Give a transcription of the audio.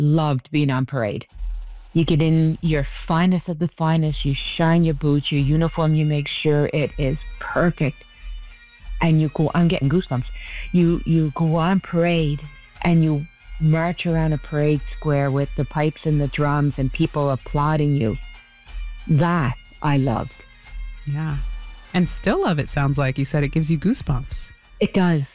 loved being on parade. You get in your finest of the finest, you shine your boots, your uniform, you make sure it is perfect. And you go, I'm getting goosebumps. You go on parade and you march around a parade square with the pipes and the drums and people applauding you. That I loved. Yeah. And still love it, sounds like. You said it gives you goosebumps. It does.